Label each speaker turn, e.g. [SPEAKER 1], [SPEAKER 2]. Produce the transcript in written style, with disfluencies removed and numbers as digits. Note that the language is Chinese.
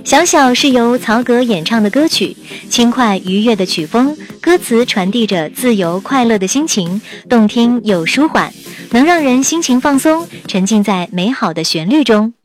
[SPEAKER 1] 小小是由曹格演唱的歌曲，轻快愉悦的曲风，歌词传递着自由快乐的心情，动听又舒缓，能让人心情放松，沉浸在美好的旋律中。